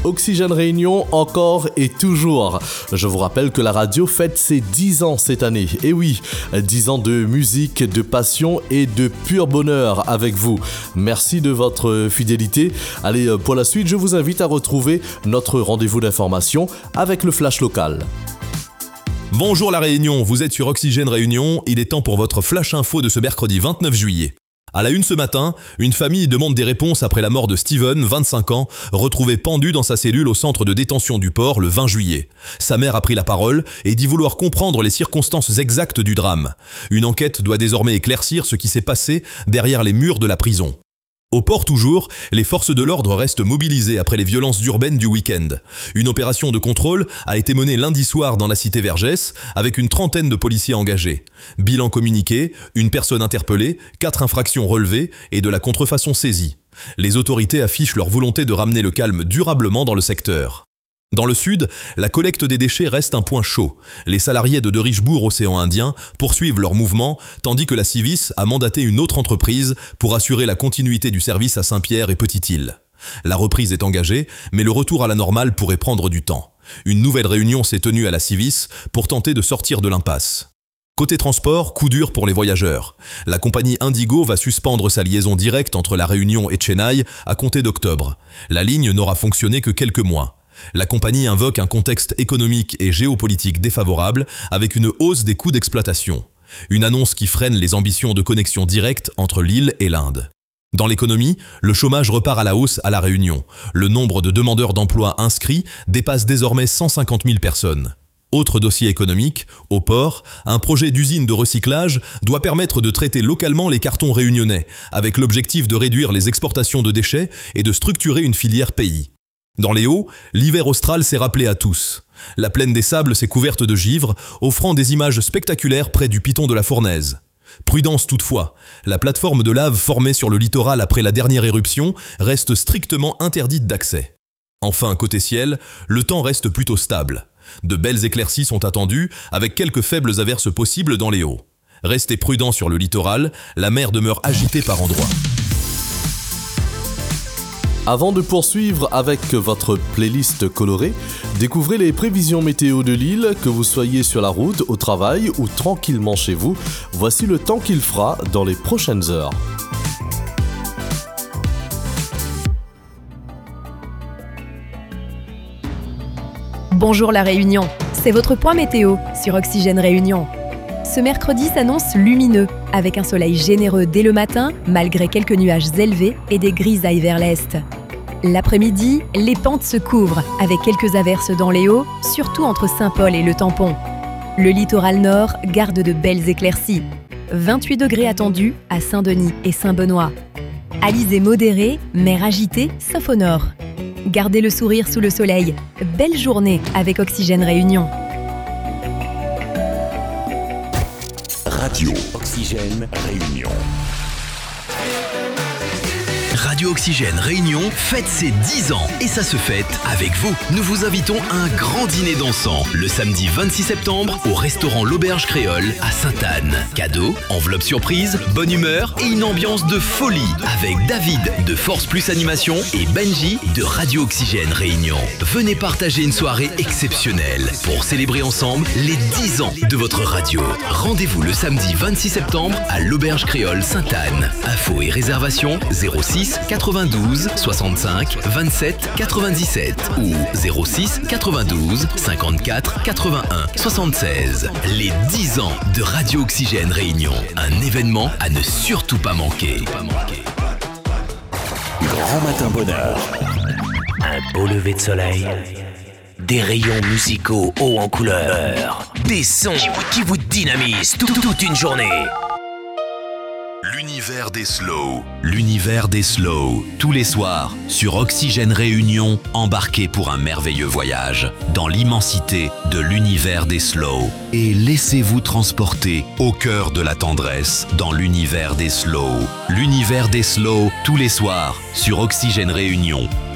Oxygène Réunion, encore et toujours. Je vous rappelle que la radio fête ses 10 ans cette année. Et oui, 10 ans de musique, de passion et de pur bonheur avec vous. Merci de votre fidélité. Allez, pour la suite, je vous invite à retrouver notre rendez-vous d'information avec le Flash Local. Bonjour la Réunion, vous êtes sur Oxygène Réunion, il est temps pour votre Flash Info de ce mercredi 29 juillet. À la une ce matin, une famille demande des réponses après la mort de Steven, 25 ans, retrouvé pendu dans sa cellule au centre de détention du port le 20 juillet. Sa mère a pris la parole et dit vouloir comprendre les circonstances exactes du drame. Une enquête doit désormais éclaircir ce qui s'est passé derrière les murs de la prison. Au port toujours, les forces de l'ordre restent mobilisées après les violences urbaines du week-end. Une opération de contrôle a été menée lundi soir dans la cité Vergès avec une trentaine de policiers engagés. Bilan communiqué, une personne interpellée, 4 infractions relevées et de la contrefaçon saisie. Les autorités affichent leur volonté de ramener le calme durablement dans le secteur. Dans le sud, la collecte des déchets reste un point chaud. Les salariés de Richebourg, océan Indien, poursuivent leur mouvement, tandis que la Civis a mandaté une autre entreprise pour assurer la continuité du service à Saint-Pierre et Petite-Île. La reprise est engagée, mais le retour à la normale pourrait prendre du temps. Une nouvelle réunion s'est tenue à la Civis pour tenter de sortir de l'impasse. Côté transport, coup dur pour les voyageurs. La compagnie Indigo va suspendre sa liaison directe entre La Réunion et Chennai à compter d'octobre. La ligne n'aura fonctionné que quelques mois. La compagnie invoque un contexte économique et géopolitique défavorable avec une hausse des coûts d'exploitation. Une annonce qui freine les ambitions de connexion directe entre l'île et l'Inde. Dans l'économie, le chômage repart à la hausse à La Réunion. Le nombre de demandeurs d'emploi inscrits dépasse désormais 150 000 personnes. Autre dossier économique, au port, un projet d'usine de recyclage doit permettre de traiter localement les cartons réunionnais, avec l'objectif de réduire les exportations de déchets et de structurer une filière pays. Dans les Hauts, l'hiver austral s'est rappelé à tous. La plaine des Sables s'est couverte de givre, offrant des images spectaculaires près du piton de la Fournaise. Prudence toutefois, la plateforme de lave formée sur le littoral après la dernière éruption reste strictement interdite d'accès. Enfin, côté ciel, le temps reste plutôt stable. De belles éclaircies sont attendues, avec quelques faibles averses possibles dans les Hauts. Restez prudents sur le littoral, la mer demeure agitée par endroits. Avant de poursuivre avec votre playlist colorée, découvrez les prévisions météo de l'île, que vous soyez sur la route, au travail ou tranquillement chez vous. Voici le temps qu'il fera dans les prochaines heures. Bonjour la Réunion, c'est votre point météo sur Oxygène Réunion. Ce mercredi s'annonce lumineux, avec un soleil généreux dès le matin, malgré quelques nuages élevés et des grisailles vers l'est. L'après-midi, les pentes se couvrent, avec quelques averses dans les Hauts, surtout entre Saint-Paul et le Tampon. Le littoral nord garde de belles éclaircies. 28 degrés attendus à Saint-Denis et Saint-Benoît. Alizé modéré, mer agitée, sauf au nord. Gardez le sourire sous le soleil. Belle journée avec Oxygène Réunion. Radio Oxygène Réunion. Radio Oxygène Réunion fête ses 10 ans et ça se fête avec vous. Nous vous invitons à un grand dîner dansant le samedi 26 septembre au restaurant L'Auberge Créole à Sainte-Anne. Cadeaux, enveloppe surprise, bonne humeur et une ambiance de folie avec David de Force Plus Animation et Benji de Radio Oxygène Réunion. Venez partager une soirée exceptionnelle pour célébrer ensemble les 10 ans de votre radio. Rendez-vous le samedi 26 septembre à L'Auberge Créole Sainte-Anne. Infos et réservations 06 92 65 27 97 ou 06 92 54 81 76. Les 10 ans de Radio Oxygène Réunion. Un événement à ne surtout pas manquer. Grand matin bonheur. Un beau lever de soleil. Des rayons musicaux hauts en couleur. Des sons qui vous dynamisent toute une journée. L'univers des slow. L'univers des slow. Tous les soirs, sur Oxygène Réunion, embarquez pour un merveilleux voyage dans l'immensité de l'univers des slow. Et laissez-vous transporter au cœur de la tendresse dans l'univers des slow. L'univers des slow, tous les soirs, sur Oxygène Réunion.